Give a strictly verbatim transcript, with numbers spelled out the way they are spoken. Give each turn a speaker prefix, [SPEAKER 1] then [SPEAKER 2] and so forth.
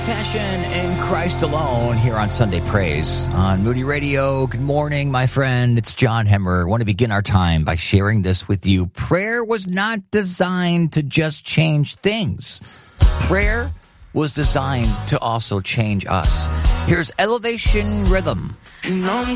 [SPEAKER 1] Passion in Christ alone here on Sunday Praise on Moody Radio. Good morning, my friend. It's John Hemmer. I want to begin our time by sharing this with you. Prayer was not designed to just change things. Prayer was designed to also change us. Here's Elevation Rhythm.
[SPEAKER 2] And I'm